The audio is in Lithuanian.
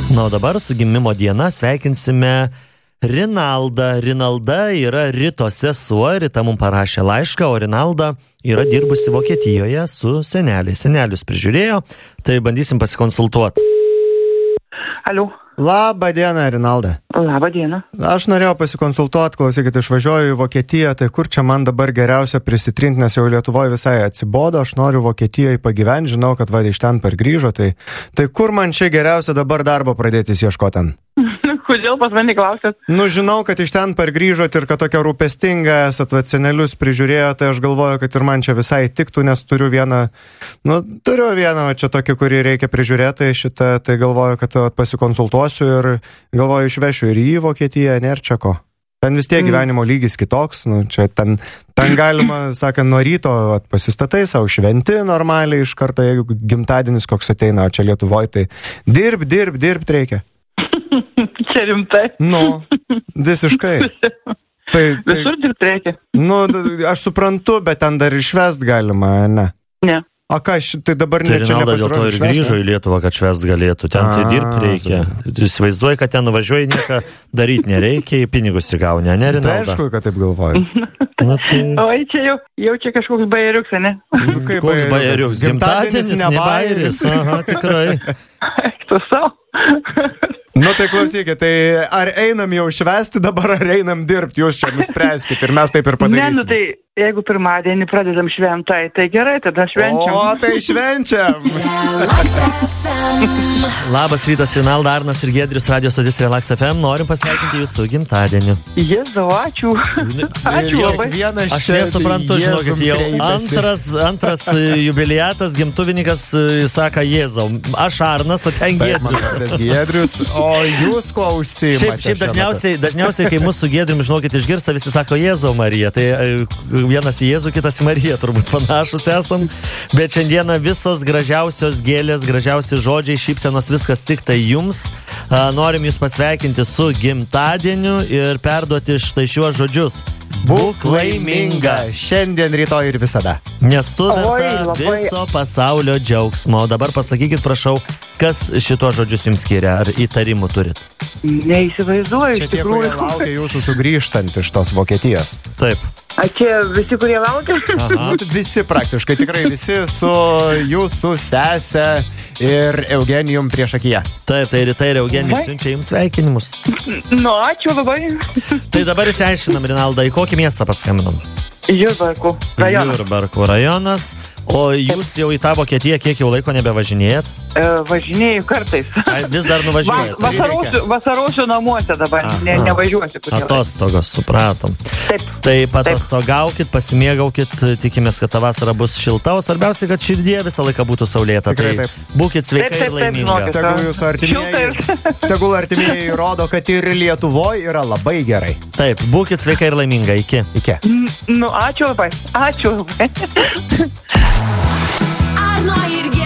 Na, o dabar su gimimo diena sveikinsime Rinaldą. Rinalda yra Rito sesuo, Rita mums parašė laišką, o Rinalda yra dirbusi Vokietijoje su seneliais. Senelius prižiūrėjo, tai bandysim pasikonsultuoti. Alio. Labą dieną, Rinalda. Labą dieną. Aš norėjau pasikonsultuoti, klausykit, išvažiuoju į Vokietiją, tai kur čia man dabar geriausia prisitrinti, nes jau Lietuvoje visai atsibodo, aš noriu Vokietijoje pagyventi, žinau, kad va iš ten pargrįžo, tai kur man čia geriausia dabar darbo pradėti ieškoti ten? Kodėl pas mane klausėt? Nu, žinau, kad iš ten pargrįžot ir kad tokia rūpestinga esat, senelius prižiūrėjo, tai aš galvoju, kad ir man čia visai tiktų, nes turiu vieną, čia tokį, kurį reikia prižiūrėti, tai galvoju, kad pasikonsultuosiu ir galvoju, išvešiu ir į Vokietiją, nėra čia ko. Ten vis tiek gyvenimo lygis kitoks, čia ten galima, sakant, nuo ryto pasistatai savo šventi normaliai iš karto, jeigu gimtadienis koks ateina, o čia Lietuvoje, tai dirbt reikia. Čia rimtai. Nu, visiškai. Visur dirbti reikia. Nu, aš suprantu, bet ten dar išvest galima, ne? Ne. O ką, tai dabar tai čia nepasirodė dėl to ir grįžo į Lietuvą, kad švest galėtų. Ten tai dirbti reikia. Įsivaizduoji, kad ten nuvažiuoji, nieko daryti nereikia, pinigus įgauni, ne, Rinalda? Tai aišku, kad taip galvoju. Oi, čia jau čia kažkoks bajeriuks, ne? Koks bajeriuks? Gimtadienis, ne bajeris. Aha, tikrai. Tu savo. Nu tai klausykit, tai ar einam jau švęsti dabar, ar einam dirbti, jūs čia nuspręskit ir mes taip ir padarysim. Ne, tai jeigu pirmadienį pradedam šventai, tai gerai, tada švenčiam. O, tai švenčiam. Labas rytas, Rinalda, Arnas ir Giedrius, Radio stotis Relax FM, norim pasveikinti jūsų gimtadienį. Jėzau, ačiū. Ačiū labai. Aš nesuprantu, žinokit, jau antras jubiliatas, gimtuvininkas saka Jėzau. Aš Arnas, o ten Giedrius. O jūs kuo užsiimate? Šiaip dažniausiai, kai mūsų Giedrium, žinokit, išgirsta, visi sako Jėzau Marija. Tai vienas į Jėzų, kitas į Mariją, turbūt panašus esam. Bet šiandieną visos gražiausios gėlės, gražiausi žodžiai, šypsenos, viskas tik tai jums. Norim jūs pasveikinti su gimtadieniu ir perduoti štai šiuos žodžius. Būk laiminga. Šiandien, rytoj ir visada. Nes tu verta viso pasaulio džiaugsmo. Dabar pasakykit, prašau, kas šito žodžius jums skiria? Ar įtarimų turit? Neįsivaizduoju, iš tikrųjų. Čia tie, kurie laukia jūsų sugrįžtant iš tos Vokietijos. Taip. A čia visi, kurie laukia? Aha, visi praktiškai, tikrai visi su jūsų sese ir Eugenijum priešakyje. Taip, tai Rita ir Eugenijus siunčia jums sveikinimus. Nu, ačiū labai. Tai dabar išsiaiškinam, Rinalda, į kokį miestą paskambinam? Jurbarko rajonas. Jurbarko rajonas. O jūs jau į tą Vokietiją kiek jau laiko nebevažinėjat? Važinėju kartais. Vis dar nuvažiuojat? Vasarosiu namuose dabar, nevažiuosiu. Atostogos, supratom. Taip. Tai patostogaukit, pasimėgaukit, tikimės, kad ta vasara bus šilta, o svarbiausia, kad širdie visą laiką būtų saulėta. Tikrai, tai būkit sveika ir laiminga. Tegul artimieji rodo, kad ir Lietuvoje yra labai gerai. Taip, būkit sveika ir laiminga. Iki. Nu, ačiū labai. Ačiū labai. Arno ir